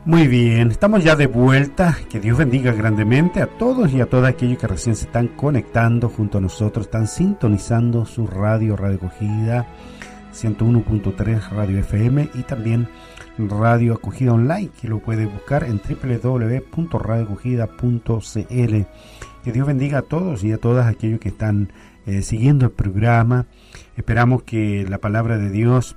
Muy bien, estamos ya de vuelta. Que Dios bendiga grandemente a todos y a todos aquellos que recién se están conectando junto a nosotros, están sintonizando su radio, Radio Acogida 101.3 Radio FM y también Radio Acogida Online, que lo puede buscar en www.radioacogida.cl. Que Dios bendiga a todos y a todas aquellos que están siguiendo el programa. Esperamos que la palabra de Dios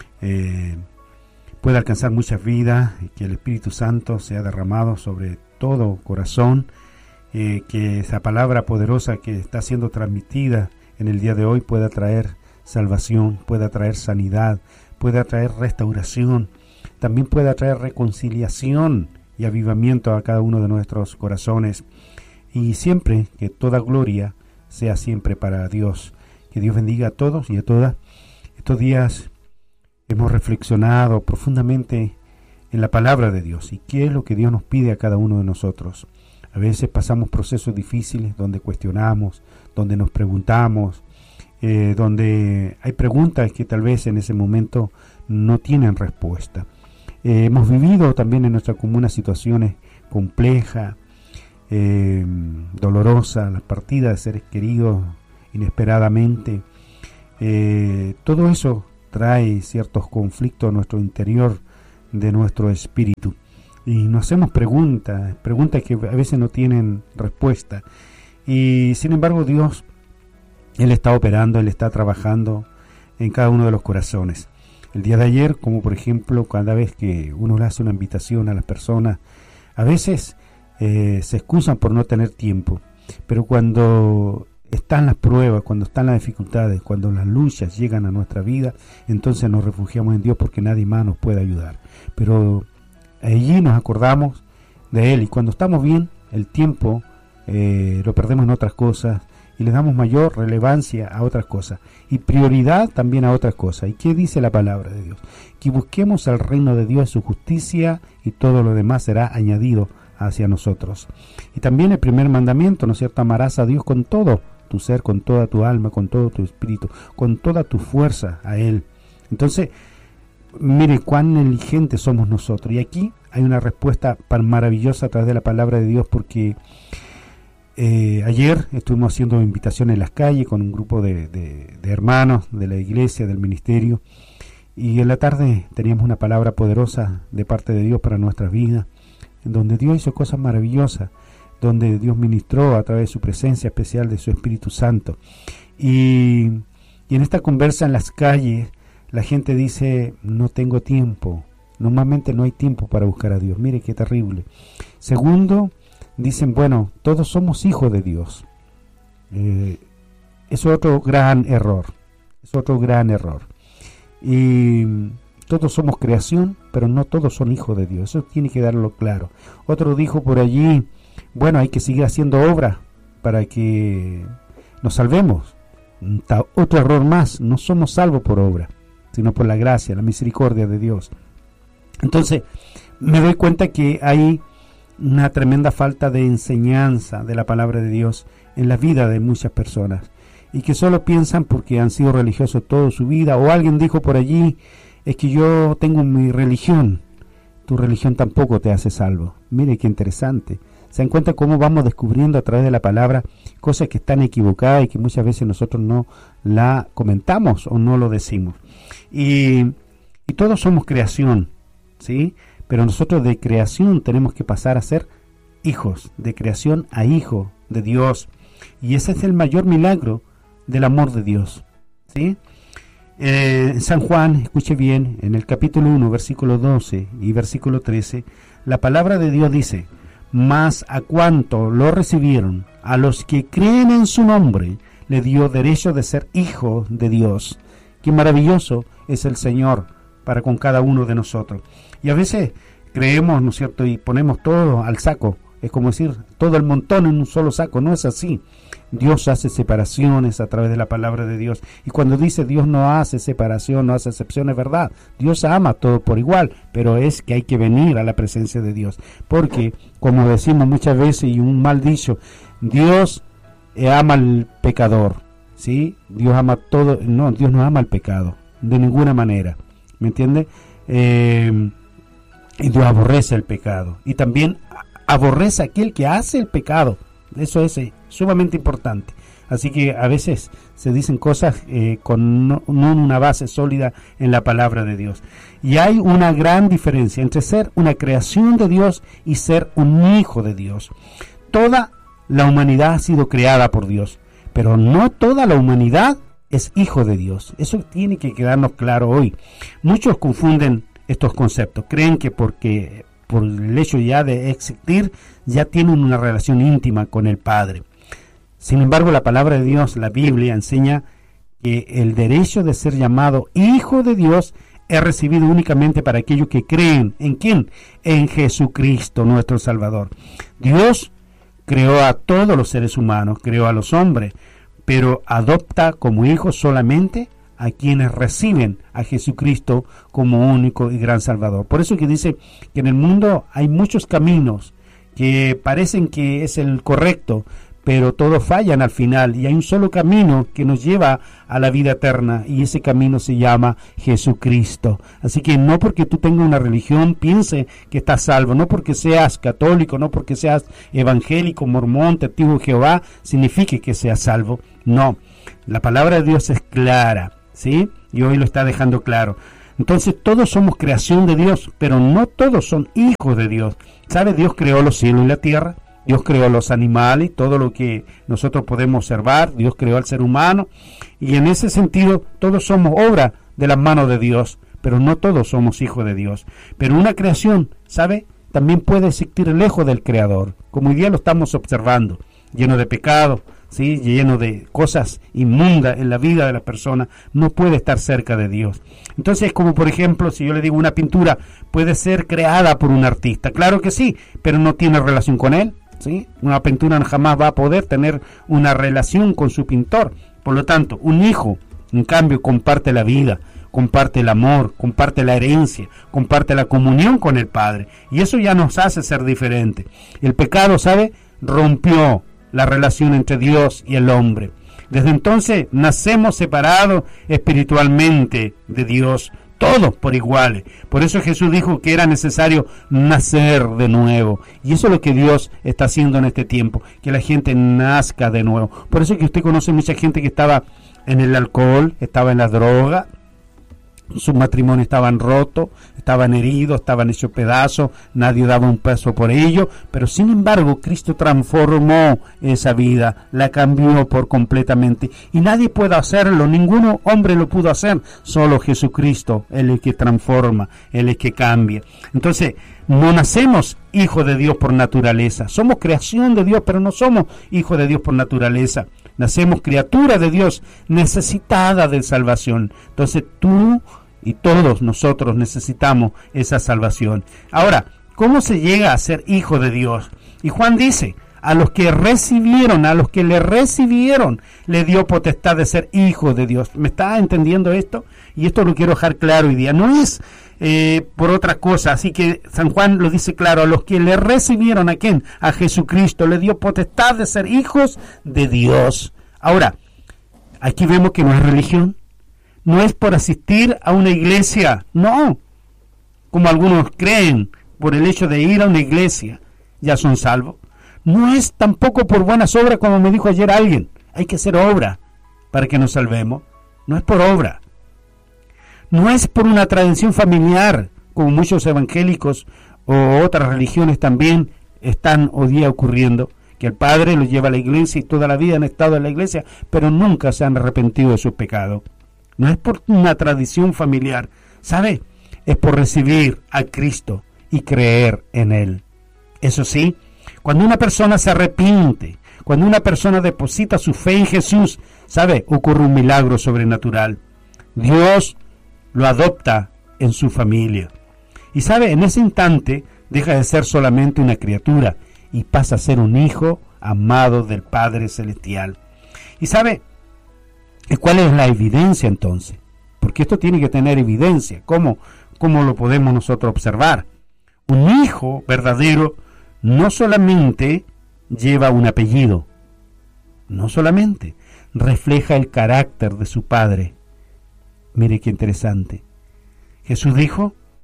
pueda alcanzar muchas vidas, y que el Espíritu Santo sea derramado sobre todo corazón, que esa palabra poderosa que está siendo transmitida en el día de hoy pueda traer salvación, pueda traer sanidad, pueda traer restauración, también pueda traer reconciliación y avivamiento a cada uno de nuestros corazones, y siempre que toda gloria sea siempre para Dios. Que Dios bendiga a todos y a todas. Estos días hemos reflexionado profundamente en la palabra de Dios y qué es lo que Dios nos pide a cada uno de nosotros. A veces pasamos procesos difíciles donde cuestionamos, donde nos preguntamos, donde hay preguntas que tal vez en ese momento no tienen respuesta. Hemos vivido también en nuestra comuna situaciones complejas, dolorosas, la partida de seres queridos inesperadamente. Todo eso trae ciertos conflictos a nuestro interior de nuestro espíritu y nos hacemos preguntas que a veces no tienen respuesta, y sin embargo Dios, Él está operando, Él está trabajando en cada uno de los corazones. El día de ayer, como por ejemplo cada vez que uno le hace una invitación a las personas, a veces se excusan por no tener tiempo, pero cuando están las pruebas, cuando están las dificultades, cuando las luchas llegan a nuestra vida, entonces nos refugiamos en Dios porque nadie más nos puede ayudar. Pero allí nos acordamos de Él, y cuando estamos bien, el tiempo lo perdemos en otras cosas y le damos mayor relevancia a otras cosas y prioridad también a otras cosas. ¿Y qué dice la palabra de Dios? Que busquemos el reino de Dios, su justicia, y todo lo demás será añadido hacia nosotros. Y también el primer mandamiento, ¿no es cierto? Amarás a Dios con todo tu ser, con toda tu alma, con todo tu espíritu, con toda tu fuerza a Él. Entonces, mire cuán negligentes somos nosotros. Y aquí hay una respuesta maravillosa a través de la palabra de Dios, porque ayer estuvimos haciendo invitaciones en las calles con un grupo de hermanos de la iglesia, del ministerio, y en la tarde teníamos una palabra poderosa de parte de Dios para nuestras vidas, en donde Dios hizo cosas maravillosas, donde Dios ministró a través de su presencia especial de su Espíritu Santo. Y en esta conversa en las calles, la gente dice, no tengo tiempo. Normalmente no hay tiempo para buscar a Dios. Mire qué terrible. Segundo, dicen, bueno, todos somos hijos de Dios. Es otro gran error. Y todos somos creación, pero no todos son hijos de Dios. Eso tiene que darlo claro. Otro dijo por allí, bueno, hay que seguir haciendo obras para que nos salvemos. Otro error más, no somos salvos por obra, sino por la gracia, la misericordia de Dios. Entonces, me doy cuenta que hay una tremenda falta de enseñanza de la palabra de Dios en la vida de muchas personas, y que solo piensan porque han sido religiosos toda su vida, o alguien dijo por allí, es que yo tengo mi religión. Tu religión tampoco te hace salvo. Mire qué interesante. Se dan cuenta cómo vamos descubriendo a través de la palabra cosas que están equivocadas y que muchas veces nosotros no la comentamos o no lo decimos. Y todos somos creación, ¿sí? Pero nosotros de creación tenemos que pasar a ser hijos, de creación a hijo de Dios. Y ese es el mayor milagro del amor de Dios, ¿sí? San Juan, escuche bien, en el capítulo 1, versículo 12 y versículo 13, la palabra de Dios dice, mas a cuanto lo recibieron, a los que creen en su nombre, le dio derecho de ser hijos de Dios. Qué maravilloso es el Señor para con cada uno de nosotros. Y a veces creemos, ¿no es cierto?, y ponemos todo al saco. Es como decir, todo el montón en un solo saco. No es así. Dios hace separaciones a través de la palabra de Dios. Y cuando dice Dios no hace separación, no hace excepción, es verdad. Dios ama todo por igual, pero es que hay que venir a la presencia de Dios. Porque, como decimos muchas veces, y un mal dicho, Dios ama al pecador, ¿sí? Dios ama todo. No, Dios no ama al pecado, de ninguna manera. ¿Me entiende? Y Dios aborrece el pecado. Y también aborrece a aquel que hace el pecado. Eso es sumamente importante. Así que a veces se dicen cosas con no una base sólida en la palabra de Dios. Y hay una gran diferencia entre ser una creación de Dios y ser un hijo de Dios. Toda la humanidad ha sido creada por Dios, pero no toda la humanidad es hijo de Dios. Eso tiene que quedarnos claro hoy. Muchos confunden estos conceptos. Creen que porque por el hecho ya de existir, ya tienen una relación íntima con el Padre. Sin embargo, la palabra de Dios, la Biblia, enseña que el derecho de ser llamado hijo de Dios es recibido únicamente para aquellos que creen. ¿En quién? En Jesucristo, nuestro Salvador. Dios creó a todos los seres humanos, creó a los hombres, pero adopta como hijos solamente a quienes reciben a Jesucristo como único y gran Salvador. Por eso que dice que en el mundo hay muchos caminos que parecen que es el correcto, pero todos fallan al final, y hay un solo camino que nos lleva a la vida eterna, y ese camino se llama Jesucristo. Así que no porque tú tengas una religión piense que estás salvo, no porque seas católico, no porque seas evangélico, mormón, testigo de Jehová, signifique que seas salvo. No, la palabra de Dios es clara, ¿sí? Y hoy lo está dejando claro. Entonces todos somos creación de Dios, pero no todos son hijos de Dios. ¿Sabe? Dios creó los cielos y la tierra. Dios creó los animales, todo lo que nosotros podemos observar. Dios creó al ser humano, y en ese sentido todos somos obra de las manos de Dios, pero no todos somos hijos de Dios. Pero una creación, ¿sabe?, también puede existir lejos del Creador, como hoy día lo estamos observando, lleno de pecado, ¿sí?, lleno de cosas inmundas en la vida de la persona. No puede estar cerca de Dios. Entonces, como por ejemplo, si yo le digo una pintura puede ser creada por un artista, claro que sí, pero no tiene relación con él. ¿Sí? Una pintura jamás va a poder tener una relación con su pintor. Por lo tanto, un hijo, en cambio, comparte la vida, comparte el amor, comparte la herencia, comparte la comunión con el Padre. Y eso ya nos hace ser diferentes. El pecado, ¿sabe?, rompió la relación entre Dios y el hombre. Desde entonces nacemos separados espiritualmente de Dios, todos por iguales. Por eso Jesús dijo que era necesario nacer de nuevo. Y eso es lo que Dios está haciendo en este tiempo, que la gente nazca de nuevo. Por eso es que usted conoce mucha gente que estaba en el alcohol, estaba en la droga, sus matrimonios estaban rotos, estaban heridos, estaban hechos pedazos, nadie daba un peso por ello, pero sin embargo Cristo transformó esa vida, la cambió por completamente, y nadie puede hacerlo, ningún hombre lo pudo hacer, solo Jesucristo, Él es el que transforma, Él es el que cambia. Entonces, no nacemos hijos de Dios por naturaleza, somos creación de Dios, pero no somos hijos de Dios por naturaleza. Nacemos criaturas de Dios necesitadas de salvación. Entonces tú y todos nosotros necesitamos esa salvación. Ahora, ¿cómo se llega a ser hijo de Dios? Y Juan dice, a los que le recibieron, le dio potestad de ser hijo de Dios. ¿Me está entendiendo esto? Y esto lo quiero dejar claro hoy día. No es por otra cosa, así que San Juan lo dice claro, a los que le recibieron, ¿a quién? A Jesucristo, le dio potestad de ser hijos de Dios. Ahora, aquí vemos que no es religión, no es por asistir a una iglesia, no, como algunos creen, por el hecho de ir a una iglesia, ya son salvos. No es tampoco por buenas obras, como me dijo ayer alguien, hay que hacer obra para que nos salvemos, no es por obra. No es por una tradición familiar, como muchos evangélicos o otras religiones también están hoy día ocurriendo, que el padre los lleva a la iglesia y toda la vida han estado en la iglesia, pero nunca se han arrepentido de sus pecados. No es por una tradición familiar, ¿sabe? Es por recibir a Cristo y creer en Él. Eso sí, cuando una persona se arrepiente, cuando una persona deposita su fe en Jesús, ¿sabe? Ocurre un milagro sobrenatural. Dios lo adopta en su familia. Y sabe, en ese instante deja de ser solamente una criatura y pasa a ser un hijo amado del Padre Celestial. Y sabe, ¿cuál es la evidencia entonces? Porque esto tiene que tener evidencia. ¿Cómo lo podemos nosotros observar? Un hijo verdadero no solamente lleva un apellido, no solamente refleja el carácter de su padre. Mire qué interesante. Jesús dijo,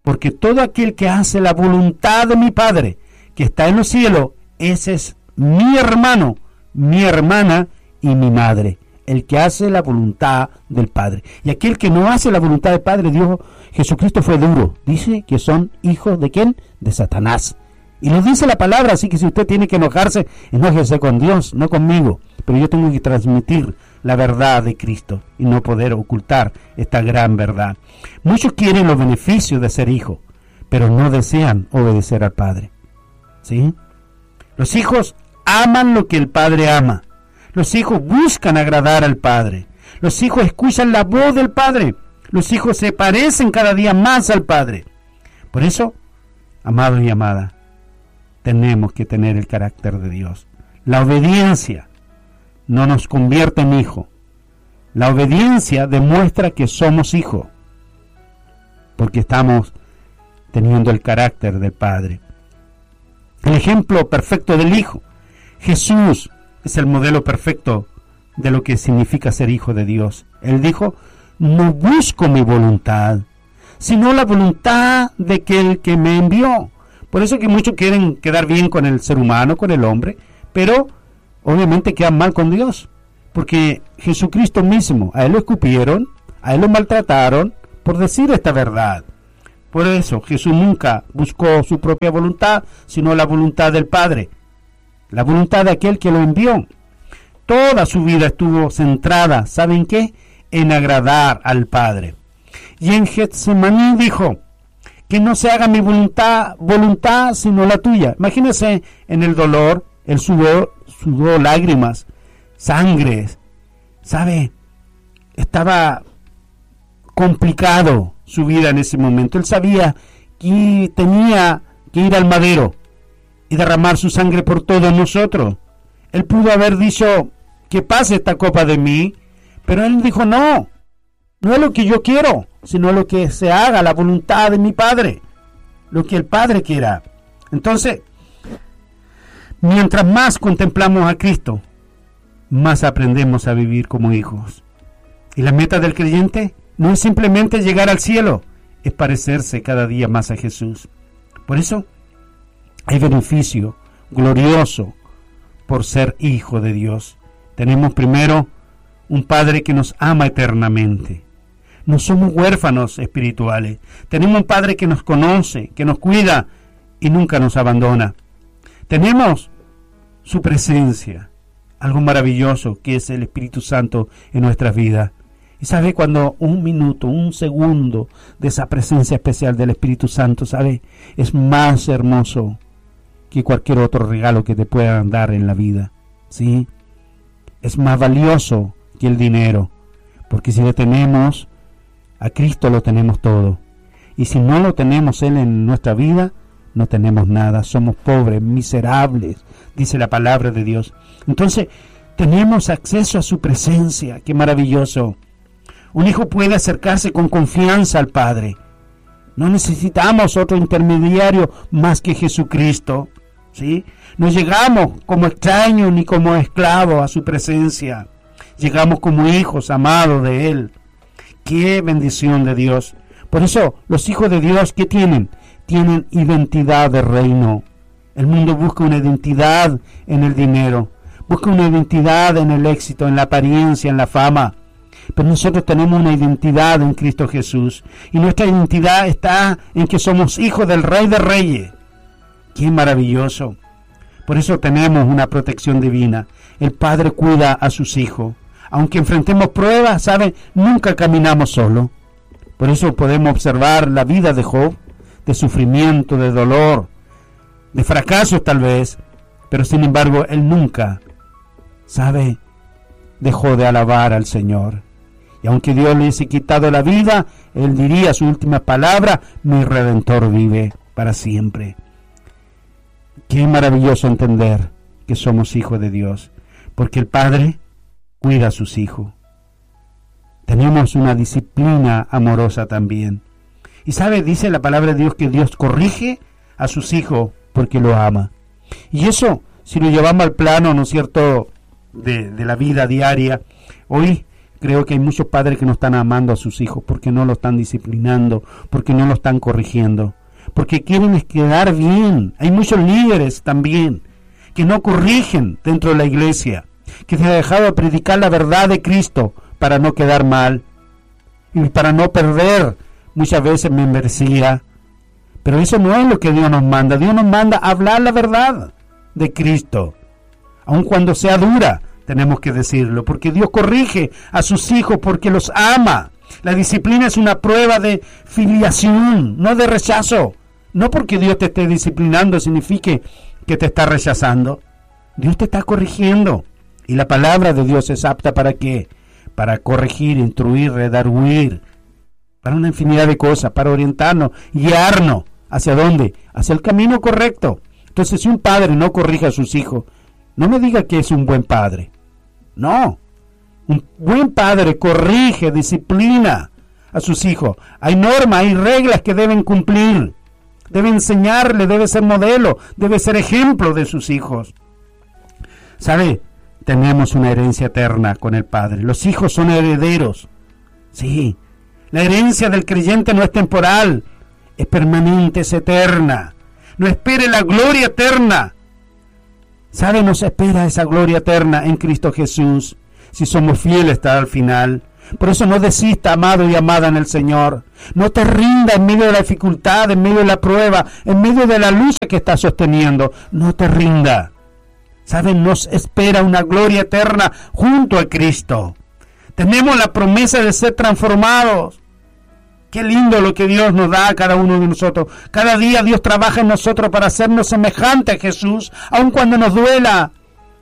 porque todo aquel que hace la voluntad de mi Padre, que está en los cielos, ese es mi hermano, mi hermana y mi madre. El que hace la voluntad del Padre. Y aquel que no hace la voluntad del Padre, Dios, Jesucristo fue duro. Dice que son hijos de ¿quién? De Satanás. Y lo dice la palabra, así que si usted tiene que enojarse, enójese con Dios, no conmigo. Pero yo tengo que transmitir la verdad de Cristo y no poder ocultar esta gran verdad. Muchos quieren los beneficios de ser hijos, pero no desean obedecer al Padre. ¿Sí? Los hijos aman lo que el Padre ama. Los hijos buscan agradar al Padre. Los hijos escuchan la voz del Padre. Los hijos se parecen cada día más al Padre. Por eso, amados y amadas, tenemos que tener el carácter de Dios. La obediencia no nos convierte en hijos. La obediencia demuestra que somos hijos, porque estamos teniendo el carácter del Padre. El ejemplo perfecto del Hijo. Jesús es el modelo perfecto de lo que significa ser hijo de Dios. Él dijo, no busco mi voluntad, sino la voluntad de aquel que me envió. Por eso que muchos quieren quedar bien con el ser humano, con el hombre, pero obviamente quedan mal con Dios, porque Jesucristo mismo, a él lo escupieron, a él lo maltrataron por decir esta verdad. Por eso Jesús nunca buscó su propia voluntad, sino la voluntad del Padre, la voluntad de aquel que lo envió. Toda su vida estuvo centrada, ¿saben qué? En agradar al Padre. Y en Getsemaní dijo, que no se haga mi voluntad, sino la tuya. Imagínense en el dolor, él sudó lágrimas, sangre, ¿sabe? Estaba complicado su vida en ese momento. Él sabía que tenía que ir al madero y derramar su sangre por todos nosotros. Él pudo haber dicho, que pase esta copa de mí, pero él dijo, no es lo que yo quiero, sino lo que se haga, la voluntad de mi Padre, lo que el Padre quiera. Entonces, mientras más contemplamos a Cristo, más aprendemos a vivir como hijos. Y la meta del creyente no es simplemente llegar al cielo, es parecerse cada día más a Jesús. Por eso, hay beneficio glorioso por ser hijo de Dios. Tenemos primero un Padre que nos ama eternamente. No somos huérfanos espirituales. Tenemos un Padre que nos conoce, que nos cuida y nunca nos abandona. Tenemos su presencia, algo maravilloso que es el Espíritu Santo en nuestras vidas. Y sabe, cuando un minuto, un segundo de esa presencia especial del Espíritu Santo, sabe, es más hermoso que cualquier otro regalo que te puedan dar en la vida, ¿sí? Es más valioso que el dinero, porque si lo tenemos a Cristo, lo tenemos todo. Y si no lo tenemos Él en nuestra vida, no tenemos nada. Somos pobres, miserables, dice la palabra de Dios. Entonces, tenemos acceso a su presencia. ¡Qué maravilloso! Un hijo puede acercarse con confianza al Padre. No necesitamos otro intermediario más que Jesucristo, ¿sí? No llegamos como extraños ni como esclavos a su presencia. Llegamos como hijos amados de Él. ¡Qué bendición de Dios! Por eso, los hijos de Dios, ¿qué tienen? Tienen identidad de reino. El mundo busca una identidad en el dinero. Busca una identidad en el éxito, en la apariencia, en la fama. Pero nosotros tenemos una identidad en Cristo Jesús. Y nuestra identidad está en que somos hijos del Rey de Reyes. ¡Qué maravilloso! Por eso tenemos una protección divina. El Padre cuida a sus hijos. Aunque enfrentemos pruebas, ¿saben? Nunca caminamos solos. Por eso podemos observar la vida de Job, de sufrimiento, de dolor, de fracasos tal vez. Pero sin embargo, él nunca, ¿sabe?, dejó de alabar al Señor. Y aunque Dios le hubiese quitado la vida, él diría su última palabra: mi Redentor vive para siempre. Qué maravilloso entender que somos hijos de Dios, porque el Padre cuida a sus hijos. Tenemos una disciplina amorosa también. Y sabe, dice la palabra de Dios que Dios corrige a sus hijos porque lo ama. Y eso, si lo llevamos al plano, ¿no es cierto?, de la vida diaria, hoy Creo que hay muchos padres que no están amando a sus hijos porque no lo están disciplinando, porque no lo están corrigiendo, porque quieren quedar bien. Hay muchos líderes también que no corrigen dentro de la iglesia, que se han dejado de predicar la verdad de Cristo para no quedar mal y para no perder muchas veces membresía. Pero eso no es lo que Dios nos manda. Dios nos manda a hablar la verdad de Cristo, aun cuando sea dura. Tenemos que decirlo, porque Dios corrige a sus hijos porque los ama. La disciplina es una prueba de filiación, no de rechazo. No porque Dios te esté disciplinando signifique que te está rechazando. Dios te está corrigiendo. Y la palabra de Dios es apta ¿para qué? Para corregir, instruir, redarguir, para una infinidad de cosas, para orientarnos, guiarnos. ¿Hacia dónde? Hacia el camino correcto. Entonces, si un padre no corrige a sus hijos, no me diga que es un buen padre. No, un buen padre corrige, disciplina a sus hijos. Hay normas, hay reglas que deben cumplir. Debe enseñarle, debe ser modelo, debe ser ejemplo de sus hijos. ¿Sabe? Tenemos una herencia eterna con el Padre. Los hijos son herederos. Sí, la herencia del creyente no es temporal, es permanente, es eterna. No espere la gloria eterna. ¿Sabe? Nos espera esa gloria eterna en Cristo Jesús, si somos fieles hasta el final. Por eso no desista, amado y amada en el Señor. No te rinda en medio de la dificultad, en medio de la prueba, en medio de la lucha que estás sosteniendo. No te rinda. ¿Saben? Nos espera una gloria eterna junto a Cristo. Tenemos la promesa de ser transformados. Qué lindo lo que Dios nos da a cada uno de nosotros. Cada día Dios trabaja en nosotros para hacernos semejante a Jesús, aun cuando nos duela.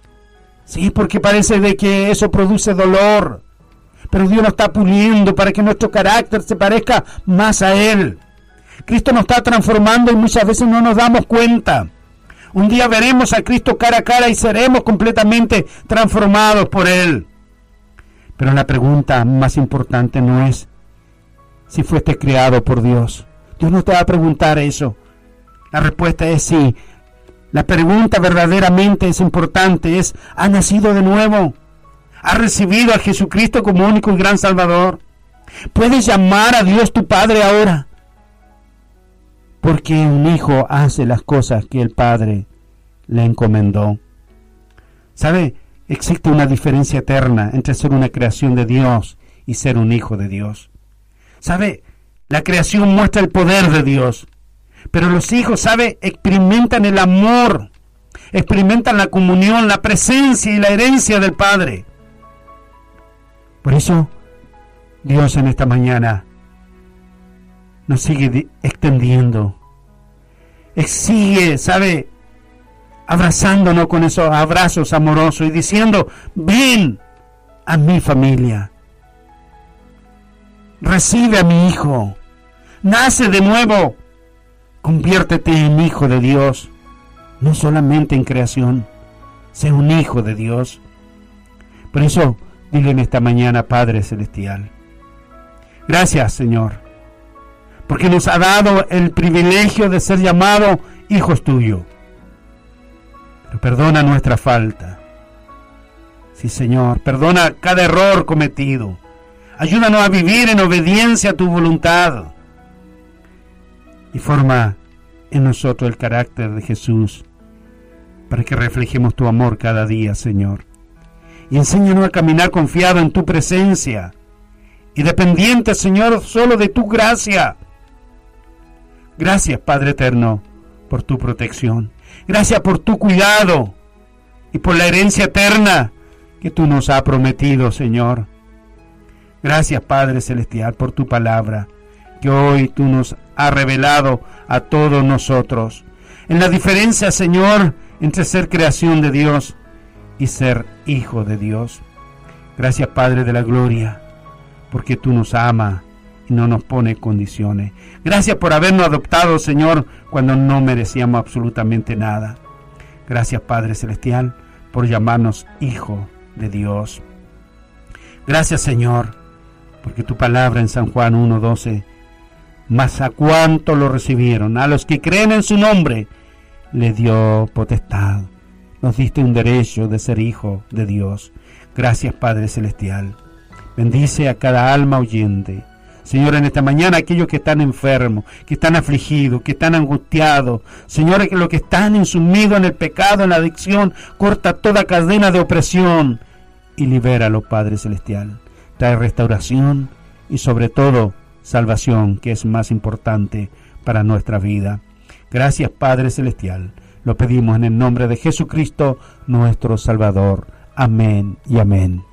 Sí, porque parece de que eso produce dolor. Pero Dios nos está puliendo para que nuestro carácter se parezca más a Él. Cristo nos está transformando y muchas veces no nos damos cuenta. Un día veremos a Cristo cara a cara y seremos completamente transformados por Él. Pero la pregunta más importante no es si fuiste creado por Dios. Dios no te va a preguntar eso. La respuesta es sí. La pregunta verdaderamente es importante, es: ¿has nacido de nuevo? ¿Has recibido a Jesucristo como único y gran Salvador? ¿Puedes llamar a Dios tu Padre ahora? Porque un hijo hace las cosas que el Padre le encomendó. ¿Sabe? Existe una diferencia eterna entre ser una creación de Dios y ser un hijo de Dios. ¿Sabe? La creación muestra el poder de Dios, pero los hijos, ¿sabe? Experimentan el amor, experimentan la comunión, la presencia y la herencia del Padre. Por eso, Dios en esta mañana nos sigue extendiendo, sigue, ¿sabe?, abrazándonos con esos abrazos amorosos y diciendo: ven a mi familia, recibe a mi hijo, nace de nuevo, conviértete en hijo de Dios, no solamente en creación, sé un hijo de Dios. Por eso, dile en esta mañana: Padre Celestial, gracias, Señor, porque nos ha dado el privilegio de ser llamados hijos tuyos. Pero perdona nuestra falta. Sí, Señor, perdona cada error cometido. Ayúdanos a vivir en obediencia a tu voluntad. Y forma en nosotros el carácter de Jesús, para que reflejemos tu amor cada día, Señor. Y enséñanos a caminar confiado en tu presencia y dependiente, Señor, solo de tu gracia. Gracias, Padre eterno, por tu protección. Gracias por tu cuidado y por la herencia eterna que tú nos has prometido, Señor. Gracias, Padre Celestial, por tu palabra que hoy tú nos has revelado a todos nosotros. En la diferencia, Señor, entre ser creación de Dios y ser hijo de Dios. Gracias, Padre de la gloria, porque tú nos amas y no nos pone condiciones. Gracias por habernos adoptado, Señor, cuando no merecíamos absolutamente nada. Gracias, Padre Celestial, por llamarnos hijo de Dios. Gracias, Señor, porque tu palabra en San Juan 1:12, mas a cuanto lo recibieron, a los que creen en su nombre, le dio potestad. Nos diste un derecho de ser hijo de Dios. Gracias, Padre Celestial. Bendice a cada alma oyente. Señor, en esta mañana aquellos que están enfermos, que están afligidos, que están angustiados, Señor, que los que están insumidos en el pecado, en la adicción, corta toda cadena de opresión y libéralo, Padre Celestial. Trae restauración y sobre todo salvación, que es más importante para nuestra vida. Gracias, Padre Celestial. Lo pedimos en el nombre de Jesucristo, nuestro Salvador. Amén y amén.